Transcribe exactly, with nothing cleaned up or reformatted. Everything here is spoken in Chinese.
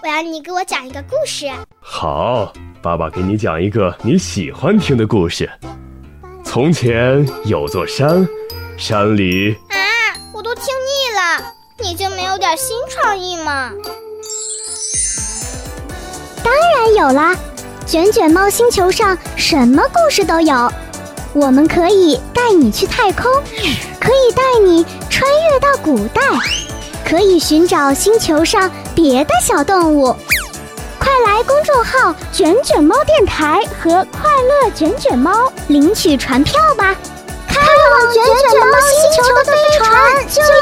我要你给我讲一个故事。 好，爸爸给你讲一个你喜欢听的故事。从前有座山，山里…… 啊，我都听腻了，你就没有点新创意吗？ 当然有啦，卷卷猫星球上什么故事都有。我们可以带你去太空，可以带你穿越到古代，可以寻找星球上别的小动物。快来公众号卷卷猫电台和快乐卷卷猫领取船票吧，开往卷卷猫星球的飞船就